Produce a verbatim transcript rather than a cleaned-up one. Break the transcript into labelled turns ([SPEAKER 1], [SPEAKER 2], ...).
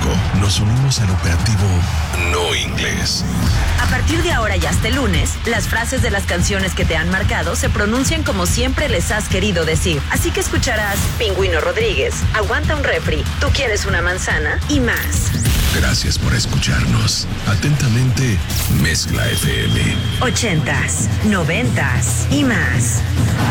[SPEAKER 1] México nos unimos al operativo No Inglés.
[SPEAKER 2] A partir de ahora y hasta el lunes, las frases de las canciones que te han marcado se pronuncian como siempre les has querido decir. Así que escucharás Pingüino Rodríguez, Aguanta un refri, Tú quieres una manzana y más.
[SPEAKER 1] Gracias por escucharnos. Atentamente, Mezcla F M.
[SPEAKER 2] Ochentas, noventas y más.